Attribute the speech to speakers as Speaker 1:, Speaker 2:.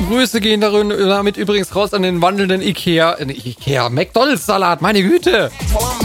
Speaker 1: Grüße gehen damit übrigens raus an den wandelnden Ikea McDonalds-Salat, meine Güte.